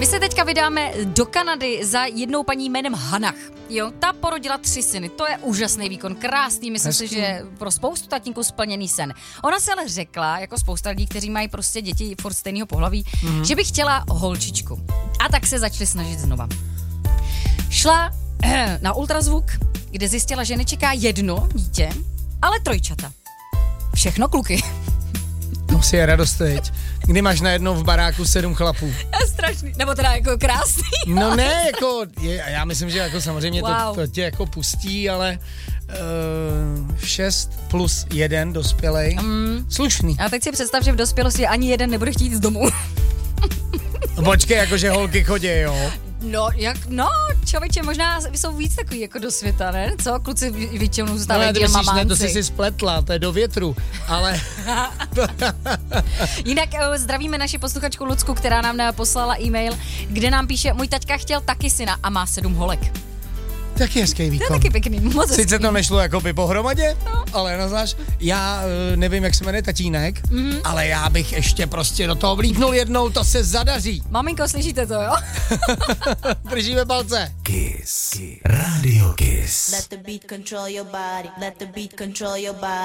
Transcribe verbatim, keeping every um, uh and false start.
My se teďka vydáme do Kanady za jednou paní jménem Hannah. Jo, ta porodila tři syny, to je úžasný výkon, krásný, myslím Hezký. si, že pro spoustu tatínků splněný sen. Ona se ale řekla, jako spousta lidí, kteří mají prostě děti furt stejného pohlaví, mm-hmm. že by chtěla holčičku. A tak se začali snažit znova. Šla eh, na ultrazvuk, kde zjistila, že nečeká jedno dítě, ale trojčata. Všechno kluky. To si je radost teď, kdy máš najednou v baráku sedm chlapů. Je strašný, nebo teda jako krásný. No ne, jako, je, já myslím, že jako samozřejmě wow. to, to tě jako pustí, ale uh, šest plus jeden dospělej, mm. slušný. A teď si představ, že v dospělosti ani jeden nebude chtít z domu. Počkej, jakože holky chodí, jo? No, jak, no, člověče, možná jsou víc takový jako do světa, ne? Co? Kluci většinou zůstávají děl mamánci. Ne, to jsi si spletla, to je do větru, ale... Jinak zdravíme naši posluchačku Lucku, která nám poslala e-mail, kde nám píše, můj taťka chtěl taky syna a má sedm holek. Taky hezký výkon. To je taky pěkný, moc hezký. Sice to nešlo jako by pohromadě, no. ale naznáš, já nevím, jak se jmenuje tatínek, mm-hmm. ale já bych ještě prostě do toho vlíknul jednou, to se zadaří. Maminko, slyšíte to, jo? Držíme palce. Kiss. Kiss. Radio Kiss. Let the beat control your body. Let the beat control your body.